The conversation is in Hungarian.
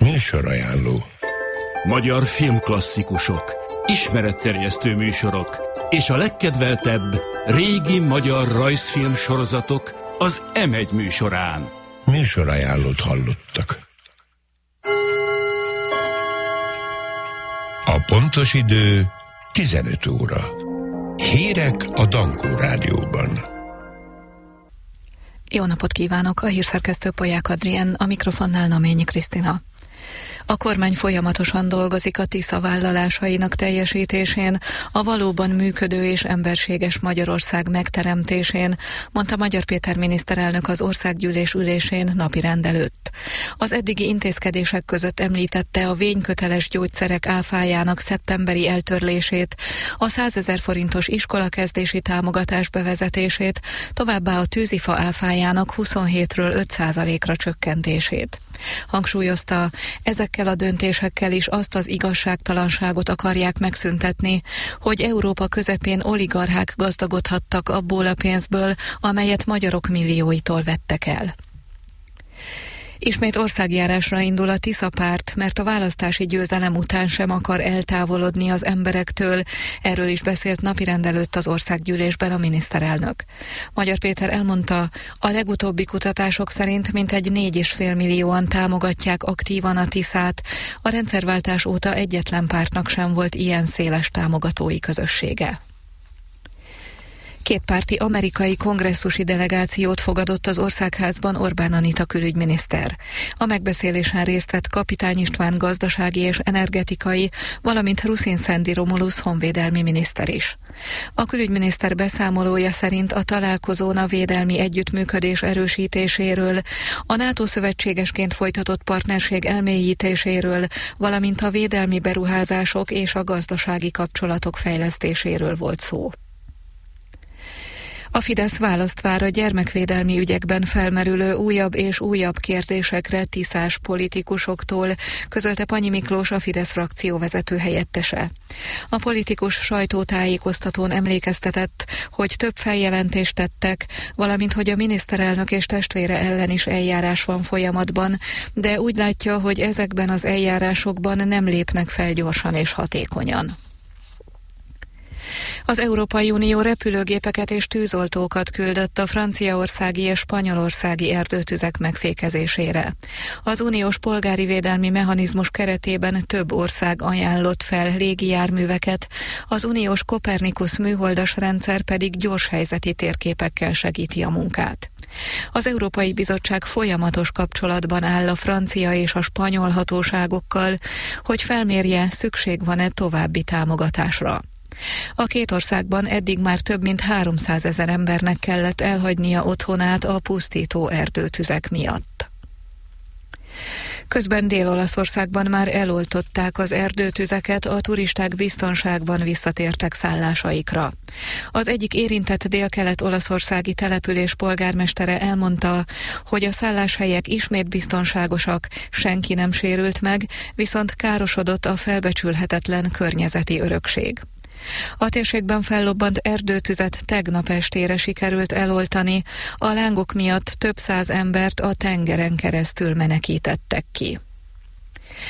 Műsorajánló. Magyar filmklasszikusok, ismeretterjesztő műsorok és a legkedveltebb régi magyar rajzfilm sorozatok az M1 műsorán. Műsorajánlót hallottak. A pontos idő 15 óra. Hírek a Dankó Rádióban. Jó napot kívánok! A hírszerkesztő Polyák Adrien, a mikrofonnál Naményi Krisztina. A kormány folyamatosan dolgozik a Tisza vállalásainak teljesítésén, a valóban működő és emberséges Magyarország megteremtésén, mondta Magyar Péter miniszterelnök az országgyűlés ülésén napirend előtt. Az eddigi intézkedések között említette a vényköteles gyógyszerek áfájának szeptemberi eltörlését, a 100 000 forintos iskolakezdési támogatás bevezetését, továbbá a tűzifa áfájának 27-ről 5%-ra csökkentését. Hangsúlyozta, ezekkel a döntésekkel is azt az igazságtalanságot akarják megszüntetni, hogy Európa közepén oligarchák gazdagodhattak abból a pénzből, amelyet magyarok millióitól vettek el. Ismét országjárásra indul a Tisza párt, mert a választási győzelem után sem akar eltávolodni az emberektől. Erről is beszélt napirend előtt az országgyűlésben a miniszterelnök. Magyar Péter elmondta, a legutóbbi kutatások szerint mintegy 4,5 millióan támogatják aktívan a Tiszát. A rendszerváltás óta egyetlen pártnak sem volt ilyen széles támogatói közössége. Kétpárti amerikai kongresszusi delegációt fogadott az Országházban Orbán Anita külügyminiszter. A megbeszélésen részt vett Kapitány István gazdasági és energetikai, valamint Ruszin Szendi Romulusz honvédelmi miniszter is. A külügyminiszter beszámolója szerint a találkozón a védelmi együttműködés erősítéséről, a NATO szövetségesként folytatott partnerség elmélyítéséről, valamint a védelmi beruházások és a gazdasági kapcsolatok fejlesztéséről volt szó. A Fidesz választ vár a gyermekvédelmi ügyekben felmerülő újabb és újabb kérdésekre tiszás politikusoktól, közölte Panyi Miklós, a Fidesz frakcióvezető helyettese. A politikus sajtótájékoztatón emlékeztetett, hogy több feljelentést tettek, valamint hogy a miniszterelnök és testvére ellen is eljárás van folyamatban, de úgy látja, hogy ezekben az eljárásokban nem lépnek fel gyorsan és hatékonyan. Az Európai Unió repülőgépeket és tűzoltókat küldött a franciaországi és spanyolországi erdőtüzek megfékezésére. Az uniós polgári védelmi mechanizmus keretében több ország ajánlott fel légijárműveket, az uniós Copernicus műholdas rendszer pedig gyors helyzeti térképekkel segíti a munkát. Az Európai Bizottság folyamatos kapcsolatban áll a francia és a spanyol hatóságokkal, hogy felmérje, szükség van-e további támogatásra. A két országban eddig már több mint 300 000 embernek kellett elhagynia otthonát a pusztító erdőtüzek miatt. Közben Dél-Olaszországban már eloltották az erdőtüzeket, a turisták biztonságban visszatértek szállásaikra. Az egyik érintett délkelet-olaszországi település polgármestere elmondta, hogy a szálláshelyek ismét biztonságosak, senki nem sérült meg, viszont károsodott a felbecsülhetetlen környezeti örökség. A térségben fellobbant erdőtüzet tegnap estére sikerült eloltani, a lángok miatt több száz embert a tengeren keresztül menekítettek ki.